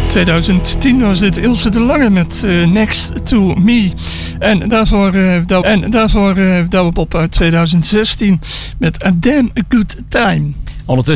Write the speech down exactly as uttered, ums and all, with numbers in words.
twintig tien was dit Ilse de Lange met uh, Next to Me. En daarvoor, uh, da- en daarvoor uh, Douwe Bob uit twintig zestien met A Damn Good Time. Ondertussen